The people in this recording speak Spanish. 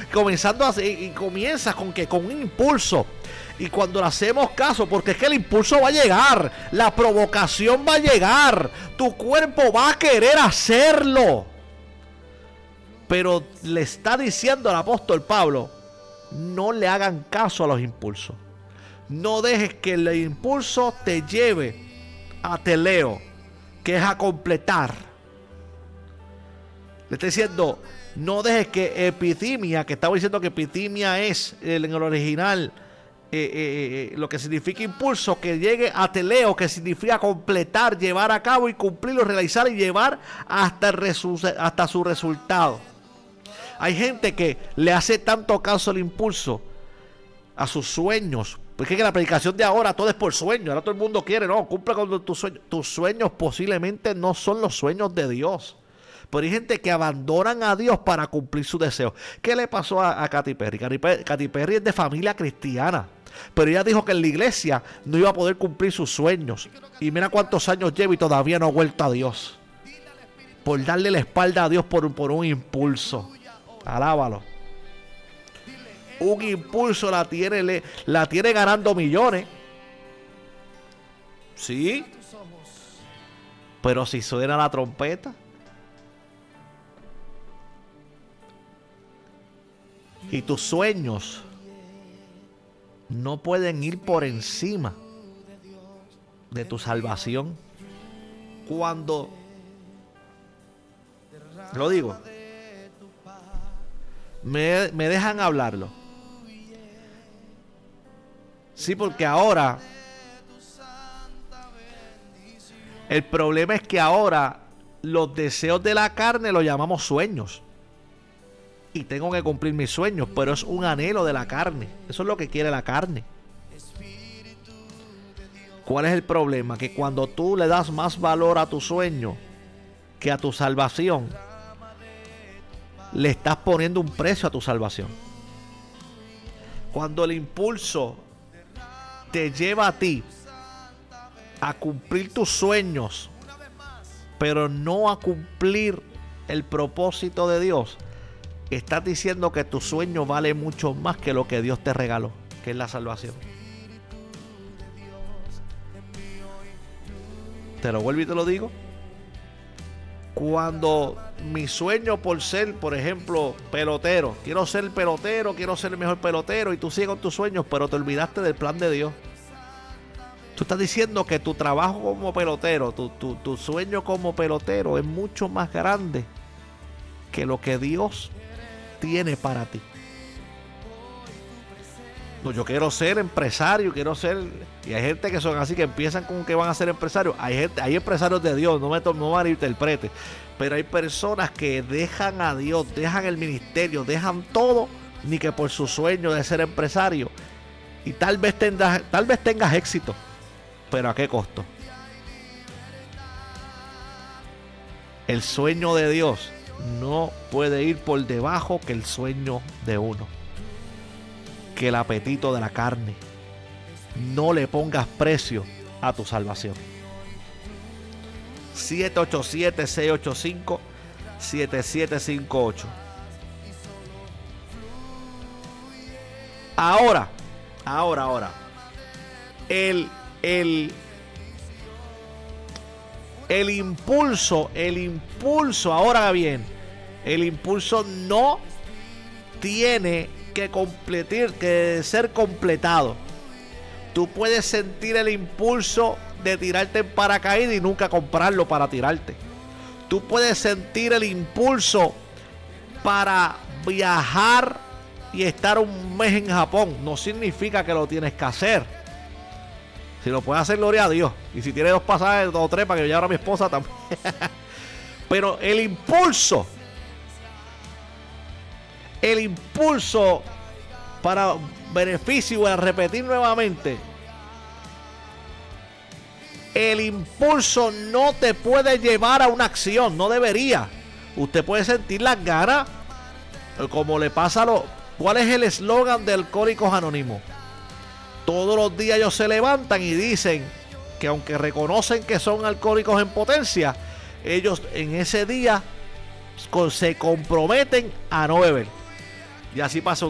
comenzando y comienza con un impulso. Y cuando le hacemos caso, porque es que el impulso va a llegar, la provocación va a llegar, tu cuerpo va a querer hacerlo. Pero le está diciendo el apóstol Pablo, no le hagan caso a los impulsos. No dejes que el impulso te lleve a teleo, que es a completar. Le está diciendo, no dejes que epitimia, que estaba diciendo que epitimia es en el original lo que significa impulso, que llegue a teleo, que significa completar, llevar a cabo y cumplirlo, realizar y llevar hasta su resultado. Hay gente que le hace tanto caso al impulso, a sus sueños, porque es que la predicación de ahora todo es por sueño. Ahora todo el mundo quiere, no, cumple con tus sueños. Tus sueños posiblemente no son los sueños de Dios. Pero hay gente que abandonan a Dios para cumplir sus deseos. ¿Qué le pasó a Katy Perry? Katy Perry es de familia cristiana, pero ella dijo que en la iglesia no iba a poder cumplir sus sueños. Y mira cuántos años lleva y todavía no ha vuelto a Dios. Por darle la espalda a Dios por un impulso. Alábalo. Un impulso la tiene ganando millones. Sí. Pero si suena la trompeta y tus sueños no pueden ir por encima de tu salvación. Cuando lo digo, me dejan hablarlo. Sí, porque ahora el problema es que ahora los deseos de la carne los llamamos sueños. Y tengo que cumplir mis sueños, pero es un anhelo de la carne. Eso es lo que quiere la carne. ¿Cuál es el problema? Que cuando tú le das más valor a tu sueño que a tu salvación, le estás poniendo un precio a tu salvación. Cuando el impulso te lleva a ti a cumplir tus sueños, pero no a cumplir el propósito de Dios, estás diciendo que tu sueño vale mucho más que lo que Dios te regaló, que es la salvación. Te lo vuelvo y te lo digo. Cuando mi sueño por ser, por ejemplo, pelotero, quiero ser pelotero, quiero ser el mejor pelotero, y tú sigues con tus sueños, pero te olvidaste del plan de Dios. Tú estás diciendo que tu trabajo como pelotero, tu sueño como pelotero es mucho más grande que lo que Dios tiene para ti. No, yo quiero ser empresario, quiero ser... Y hay gente que son así, que empiezan con que van a ser empresarios. Hay empresarios de Dios, no malinterprete. Pero hay personas que dejan a Dios, dejan el ministerio, dejan todo, ni que por su sueño de ser empresario. Y tal vez tengas éxito, pero ¿a qué costo? El sueño de Dios no puede ir por debajo que el sueño de uno, que el apetito de la carne. No le pongas precio a tu salvación. 787-685-7758. Ahora. El impulso, ahora bien, el impulso no tiene que ser completado. Tú puedes sentir el impulso de tirarte en paracaídas y nunca comprarlo para tirarte. Tú puedes sentir el impulso para viajar y estar un mes en Japón. No significa que lo tienes que hacer. Si lo puedes hacer, gloria a Dios. Y si tienes 2 pasajes o 3 para que yo lleve a mi esposa también. Pero el impulso para beneficio, voy a repetir nuevamente, el impulso no te puede llevar a una acción, no debería. Usted puede sentir las ganas, como le pasa a los... ¿Cuál es el eslogan de Alcohólicos Anónimos? Todos los días ellos se levantan y dicen que aunque reconocen que son alcohólicos en potencia, ellos en ese día se comprometen a no beber. Y así pasó